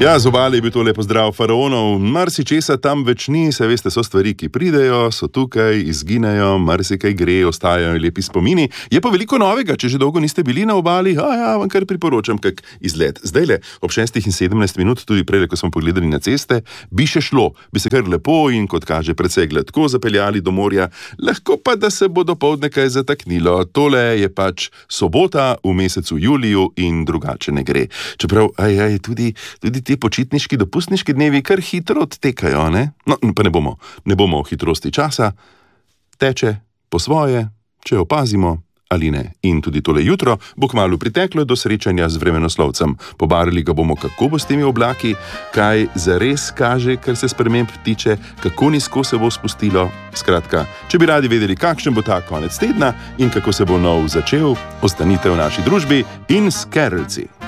Ja, z obale je bil to lepo zdrav faraonov, marsičesa tam več ni, se veste, so stvari, ki pridejo, so tukaj, izginejo, marsikaj gre, ostajajo lepi spomini. Je pa veliko novega, če že dolgo niste bili na obali, vam kar priporočam kak izlet. Zdajle, ob 6:17, tudi prej, ko smo pogledali na ceste, bi še šlo, bi se kar lepo in kot kaže precej gladko zapeljali do morja, lahko pa, da se bo dopoldne kaj zataknilo. Tole je pač sobota v mesecu juliju in drugače ne gre. Čeprav, tudi ti počitniški, dopustniški dnevi kar hitro odtekajo, ne? No, pa ne bomo o hitrosti časa, teče po svoje, če opazimo ali ne. In tudi tole jutro bo kmalu priteklo do srečanja z vremenoslovcem. Pobarali ga bomo, kako bo s temi oblaki, kaj zares kaže, kar se sprememb tiče, kako nizko se bo spustilo. Skratka, če bi radi vedeli, kakšen bo ta konec tedna in kako se bo nov začel, ostanite v naši družbi in s Carolci.